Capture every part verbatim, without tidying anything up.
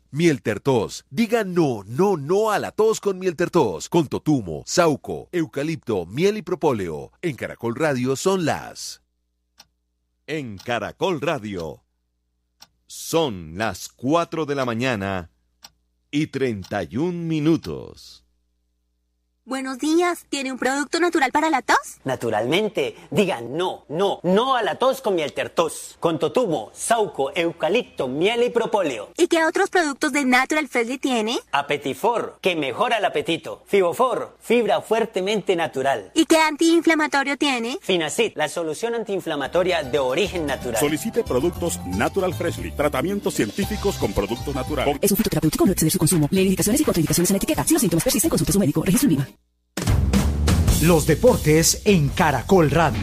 Miel Tertos. Diga no, no, no a la tos con Miel Tertos. Con totumo, sauco, eucalipto, miel y propóleo. En Caracol Radio son las... En Caracol Radio son las cuatro de la mañana y treinta y un minutos. Buenos días, ¿tiene un producto natural para la tos? Naturalmente, diga no, no, no a la tos con Miel Tertos. Con totumo, sauco, eucalipto, miel y propóleo. ¿Y qué otros productos de Natural Freshly tiene? Apetifor, que mejora el apetito. Fibofor, fibra fuertemente natural. ¿Y qué antiinflamatorio tiene? Finacid, la solución antiinflamatoria de origen natural. Solicite productos Natural Freshly, tratamientos científicos con productos naturales. Es un fitoterapéutico, no exceder su consumo. Lee indicaciones y contraindicaciones en la etiqueta. Si los síntomas persisten, consulte a su médico. Registro INVIMA. Los deportes en Caracol Radio.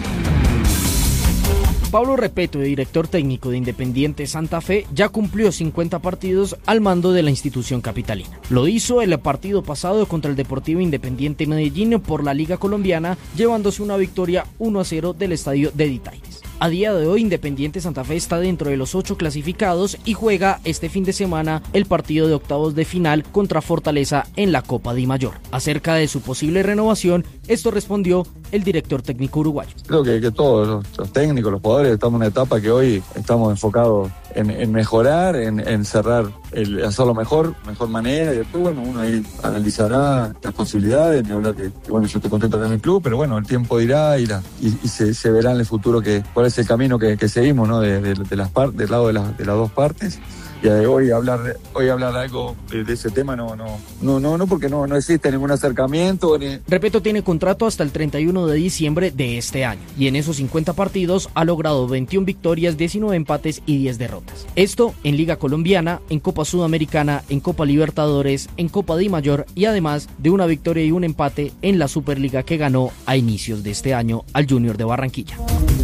Pablo Repeto, director técnico de Independiente Santa Fe, ya cumplió cincuenta partidos al mando de la institución capitalina. Lo hizo el partido pasado contra el Deportivo Independiente Medellín por la Liga Colombiana, llevándose una victoria uno a cero del estadio de Ditaires. A día de hoy, Independiente Santa Fe está dentro de los ocho clasificados y juega este fin de semana el partido de octavos de final contra Fortaleza en la Copa Di Mayor. Acerca de su posible renovación, esto respondió el director técnico uruguayo. Creo que, que todos los, los técnicos, los jugadores, estamos en una etapa que hoy estamos enfocados en, en mejorar, en, en cerrar, el, hacerlo mejor, mejor manera, y después, bueno, uno ahí analizará las posibilidades, ni hablar que, que, bueno, yo estoy contento de mi club, pero bueno, el tiempo dirá y, la, y, y se, se verá en el futuro que cuál es el camino que, que seguimos, ¿no? De, de, de las partes, del lado de, la, de las dos partes. Y hoy hablar, hoy hablar algo de, de ese tema no, no, no, no, no, porque no, no existe ningún acercamiento. Ni... Repeto, tiene contrato hasta el treinta y uno de diciembre de este año, y en esos cincuenta partidos ha logrado veintiuna victorias, diecinueve empates y diez derrotas. Esto en Liga Colombiana, en Copa Sudamericana, en Copa Libertadores, en Copa Di Mayor, y además de una victoria y un empate en la Superliga que ganó a inicios de este año al Junior de Barranquilla.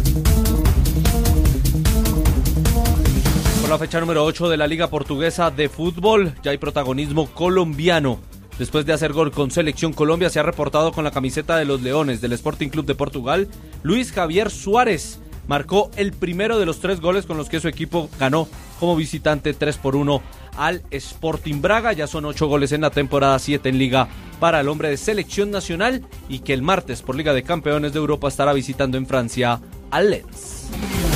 Por la fecha número ocho de la Liga Portuguesa de Fútbol, ya hay protagonismo colombiano. Después de hacer gol con Selección Colombia, se ha reportado con la camiseta de los Leones del Sporting Club de Portugal. Luis Javier Suárez marcó el primero de los tres goles con los que su equipo ganó como visitante tres por uno al Sporting Braga. Ya son ocho goles en la temporada, siete en Liga para el hombre de Selección Nacional, y que el martes por Liga de Campeones de Europa estará visitando en Francia al Lens.